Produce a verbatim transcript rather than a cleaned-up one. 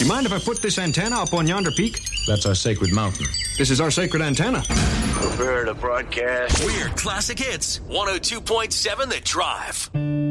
You mind if I put this antenna up on yonder peak? That's our sacred mountain. This is our sacred antenna. Prepare to broadcast. Weird Classic Hits, one oh two point seven The Drive.